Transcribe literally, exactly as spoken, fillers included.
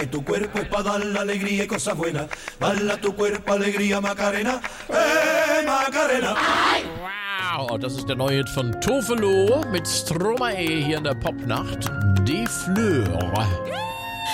que tu cuerpo es para dar la alegría y cosas buenas. Dale a tu cuerpo alegría, Macarena, eh, Macarena. Wow, und das ist der neue Hit von Tofelo mit Stromae hier in der Popnacht. Die Fleur.